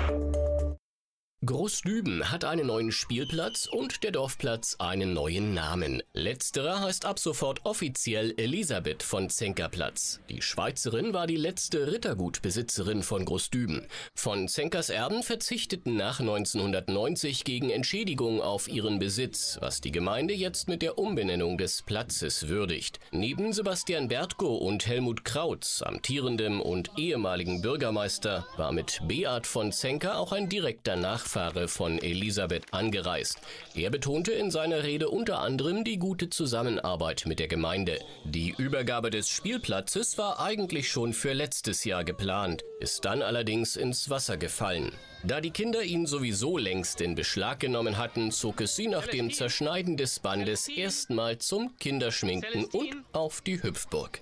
Großdüben hat einen neuen Spielplatz und der Dorfplatz einen neuen Namen. Letzterer heißt ab sofort offiziell Elisabeth von Zenker-Platz. Die Schweizerin war die letzte Rittergutbesitzerin von Großdüben. Von Zenkers Erben verzichteten nach 1990 gegen Entschädigung auf ihren Besitz, was die Gemeinde jetzt mit der Umbenennung des Platzes würdigt. Neben Sebastian Bertko und Helmut Krautz, amtierendem und ehemaligen Bürgermeister, war mit Beat von Zenker auch ein direkter Nachfahre von Elisabeth angereist. Er betonte in seiner Rede unter anderem die gute Zusammenarbeit mit der Gemeinde. Die Übergabe des Spielplatzes war eigentlich schon für letztes Jahr geplant, ist dann allerdings ins Wasser gefallen. Da die Kinder ihn sowieso längst in Beschlag genommen hatten, zog es sie nach dem Zerschneiden des Bandes erstmal zum Kinderschminken und auf die Hüpfburg.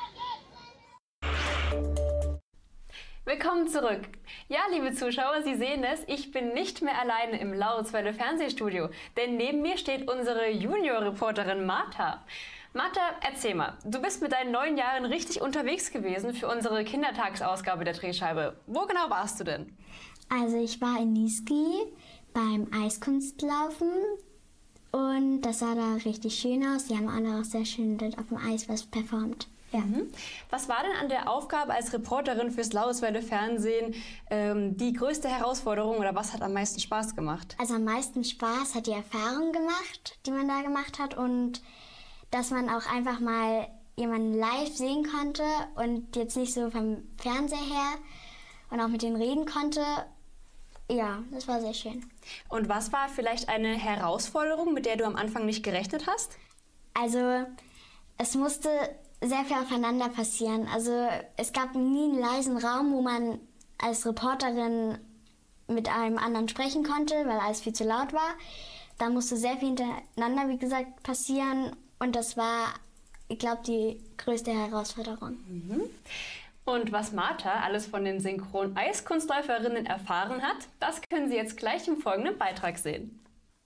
Willkommen zurück. Ja, liebe Zuschauer, Sie sehen es, ich bin nicht mehr alleine im Lautzweiler Fernsehstudio, denn neben mir steht unsere Junior-Reporterin Martha. Martha, erzähl mal, du bist mit deinen 9 Jahren richtig unterwegs gewesen für unsere Kindertagsausgabe der Drehscheibe. Wo genau warst du denn? Also ich war in Niesky beim Eiskunstlaufen und das sah da richtig schön aus. Die haben alle auch sehr schön dort auf dem Eis was performt. Ja. Was war denn an der Aufgabe als Reporterin fürs Lautzweiler Fernsehen die größte Herausforderung oder was hat am meisten Spaß gemacht? Also am meisten Spaß hat die Erfahrung gemacht, die man da gemacht hat und dass man auch einfach mal jemanden live sehen konnte und jetzt nicht so vom Fernseher her und auch mit denen reden konnte. Ja, das war sehr schön. Und was war vielleicht eine Herausforderung, mit der du am Anfang nicht gerechnet hast? Also es musste sehr viel aufeinander passieren. Also es gab nie einen leisen Raum, wo man als Reporterin mit einem anderen sprechen konnte, weil alles viel zu laut war. Da musste sehr viel hintereinander, wie gesagt, passieren und das war, ich glaube, die größte Herausforderung. Und was Martha alles von den Synchron-Eiskunstläuferinnen erfahren hat, das können Sie jetzt gleich im folgenden Beitrag sehen.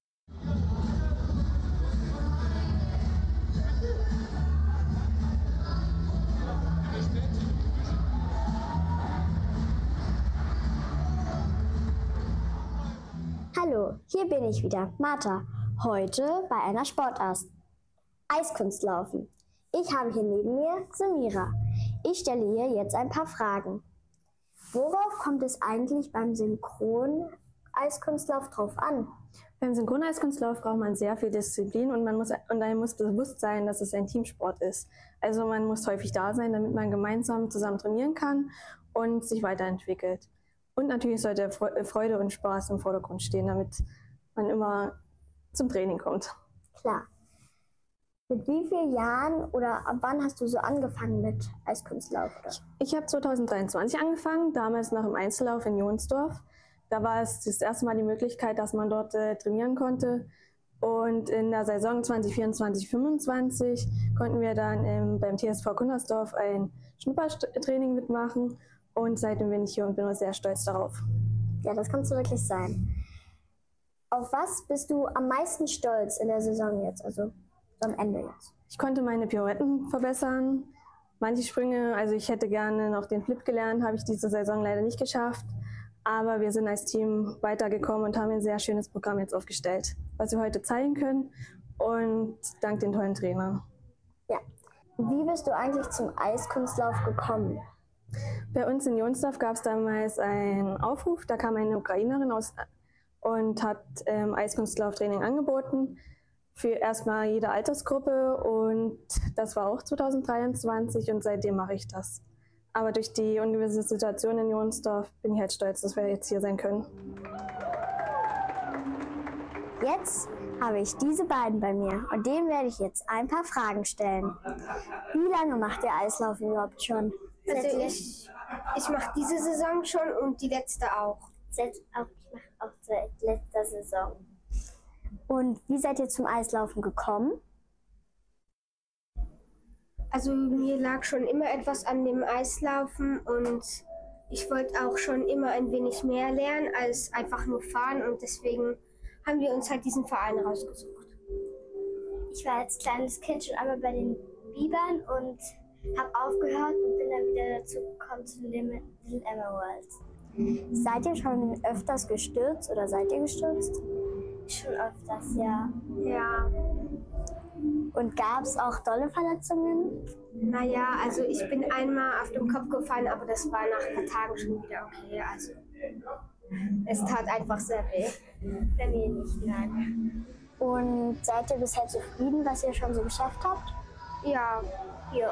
Hallo, hier bin ich wieder, Martha. Heute bei einer Sportart. Eiskunstlaufen. Ich habe hier neben mir Samira. Ich stelle ihr jetzt ein paar Fragen. Worauf kommt es eigentlich beim Synchron-Eiskunstlauf drauf an? Beim Synchron-Eiskunstlauf braucht man sehr viel Disziplin und einem muss bewusst sein, dass es ein Teamsport ist. Also man muss häufig da sein, damit man gemeinsam zusammen trainieren kann und sich weiterentwickelt. Und natürlich sollte Freude und Spaß im Vordergrund stehen, damit man immer zum Training kommt. Klar. Mit wie vielen Jahren oder ab wann hast du so angefangen mit Eiskunstlauf? Ich habe 2023 angefangen, damals noch im Einzellauf in Jonsdorf. Da war es das erste Mal die Möglichkeit, dass man dort trainieren konnte. Und in der Saison 2024/25 konnten wir dann beim TSV Kunnersdorf ein Schnuppertraining mitmachen. Und seitdem bin ich hier und bin sehr stolz darauf. Ja, das kannst du wirklich sein. Auf was bist du am meisten stolz in der Saison jetzt, also am Ende jetzt? Ich konnte meine Pirouetten verbessern. Manche Sprünge, also ich hätte gerne noch den Flip gelernt, habe ich diese Saison leider nicht geschafft. Aber wir sind als Team weitergekommen und haben ein sehr schönes Programm jetzt aufgestellt, was wir heute zeigen können und dank den tollen Trainern. Ja. Wie bist du eigentlich zum Eiskunstlauf gekommen? Bei uns in Jonsdorf gab es damals einen Aufruf, da kam eine Ukrainerin aus und hat Eiskunstlauftraining angeboten für erstmal jede Altersgruppe und das war auch 2023 und seitdem mache ich das. Aber durch die ungewisse Situation in Jonsdorf bin ich halt stolz, dass wir jetzt hier sein können. Jetzt habe ich diese beiden bei mir und denen werde ich jetzt ein paar Fragen stellen. Wie lange macht ihr Eislaufen überhaupt schon? Also ich mache diese Saison schon und die letzte auch. Ich mache auch seit letzter Saison. Und wie seid ihr zum Eislaufen gekommen? Also mir lag schon immer etwas an dem Eislaufen und ich wollte auch schon immer ein wenig mehr lernen als einfach nur fahren und deswegen haben wir uns halt diesen Verein rausgesucht. Ich war als kleines Kind schon einmal bei den Bibern und habe aufgehört und bin dann wieder dazu gekommen zu den Little Emma Worlds. Seid ihr schon öfters gestürzt oder seid ihr gestürzt? Schon öfters, ja. Ja. Und gab es auch dolle Verletzungen? Naja, also ich bin einmal auf den Kopf gefallen, aber das war nach ein paar Tagen schon wieder okay. Also es tat einfach sehr weh. Bei mir nicht, nein. Und seid ihr bisher zufrieden, was ihr schon so geschafft habt? Ja. Ja.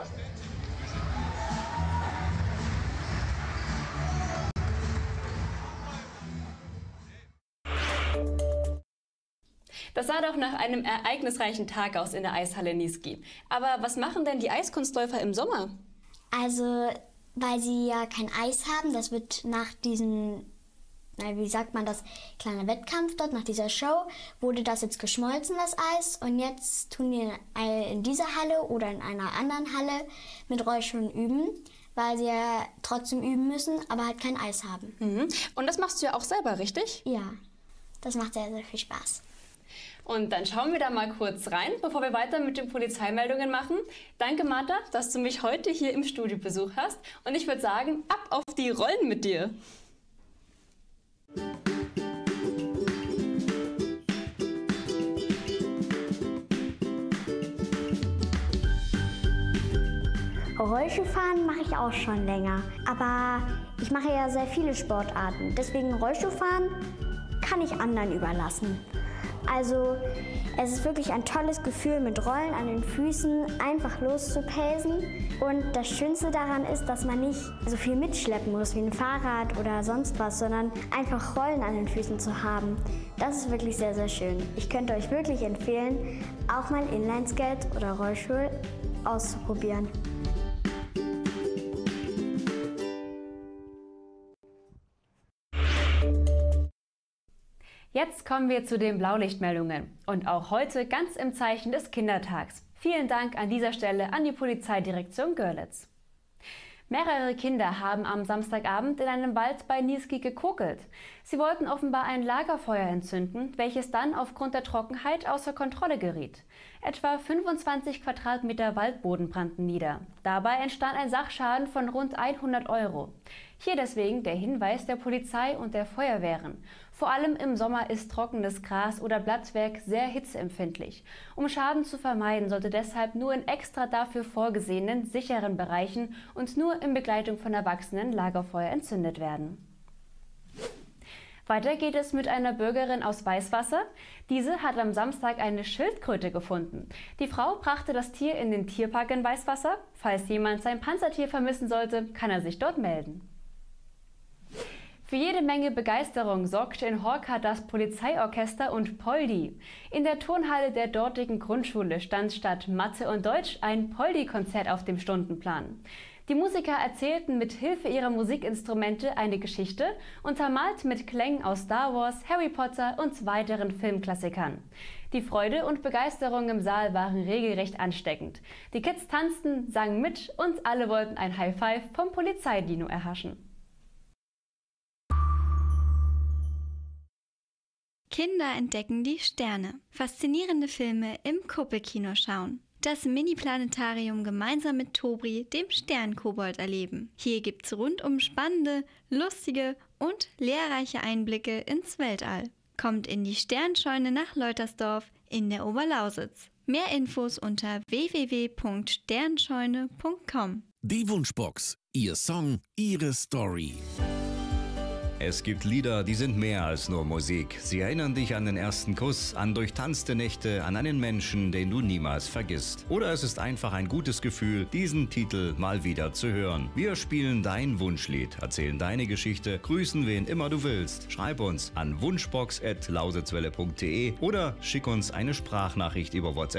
Das sah doch nach einem ereignisreichen Tag aus in der Eishalle Niesky. Aber was machen denn die Eiskunstläufer im Sommer? Also, weil sie ja kein Eis haben, das wird nach diesem, wie sagt man das, kleiner Wettkampf dort, nach dieser Show, wurde das jetzt geschmolzen, das Eis. Und jetzt tun die in dieser Halle oder in einer anderen Halle mit Rollschuhen üben, weil sie ja trotzdem üben müssen, aber halt kein Eis haben. Mhm. Und das machst du ja auch selber, richtig? Ja, das macht sehr, sehr viel Spaß. Und dann schauen wir da mal kurz rein, bevor wir weiter mit den Polizeimeldungen machen. Danke, Martha, dass du mich heute hier im Studio besucht hast. Und ich würde sagen, ab auf die Rollen mit dir. Rollschuhfahren mache ich auch schon länger, aber ich mache ja sehr viele Sportarten. Deswegen Rollschuhfahren kann ich anderen überlassen. Also es ist wirklich ein tolles Gefühl, mit Rollen an den Füßen einfach loszupelsen. Und das Schönste daran ist, dass man nicht so viel mitschleppen muss wie ein Fahrrad oder sonst was, sondern einfach Rollen an den Füßen zu haben. Das ist wirklich sehr, sehr schön. Ich könnte euch wirklich empfehlen, auch mal Inlineskate oder Rollschuh auszuprobieren. Jetzt kommen wir zu den Blaulichtmeldungen und auch heute ganz im Zeichen des Kindertags. Vielen Dank an dieser Stelle an die Polizeidirektion Görlitz. Mehrere Kinder haben am Samstagabend in einem Wald bei Niesky gekokelt. Sie wollten offenbar ein Lagerfeuer entzünden, welches dann aufgrund der Trockenheit außer Kontrolle geriet. Etwa 25 Quadratmeter Waldboden brannten nieder. Dabei entstand ein Sachschaden von rund 100 €. Hier deswegen der Hinweis der Polizei und der Feuerwehren. Vor allem im Sommer ist trockenes Gras oder Blattwerk sehr hitzeempfindlich. Um Schaden zu vermeiden, sollte deshalb nur in extra dafür vorgesehenen, sicheren Bereichen und nur in Begleitung von Erwachsenen Lagerfeuer entzündet werden. Weiter geht es mit einer Bürgerin aus Weißwasser. Diese hat am Samstag eine Schildkröte gefunden. Die Frau brachte das Tier in den Tierpark in Weißwasser. Falls jemand sein Panzertier vermissen sollte, kann er sich dort melden. Für jede Menge Begeisterung sorgte in Horka das Polizeiorchester und Poldi. In der Turnhalle der dortigen Grundschule stand statt Mathe und Deutsch ein Poldi-Konzert auf dem Stundenplan. Die Musiker erzählten mit Hilfe ihrer Musikinstrumente eine Geschichte, untermalt mit Klängen aus Star Wars, Harry Potter und weiteren Filmklassikern. Die Freude und Begeisterung im Saal waren regelrecht ansteckend. Die Kids tanzten, sangen mit und alle wollten ein High Five vom Polizeidino erhaschen. Kinder entdecken die Sterne. Faszinierende Filme im Kuppelkino schauen. Das Mini-Planetarium gemeinsam mit Tobri, dem Sternkobold, erleben. Hier gibt's rundum spannende, lustige und lehrreiche Einblicke ins Weltall. Kommt in die Sternscheune nach Leutersdorf in der Oberlausitz. Mehr Infos unter www.sternscheune.com. Die Wunschbox. Ihr Song, Ihre Story. Es gibt Lieder, die sind mehr als nur Musik. Sie erinnern dich an den ersten Kuss, an durchtanzte Nächte, an einen Menschen, den du niemals vergisst. Oder es ist einfach ein gutes Gefühl, diesen Titel mal wieder zu hören. Wir spielen dein Wunschlied, erzählen deine Geschichte, grüßen wen immer du willst. Schreib uns an wunschbox@lausitzwelle.de oder schick uns eine Sprachnachricht über WhatsApp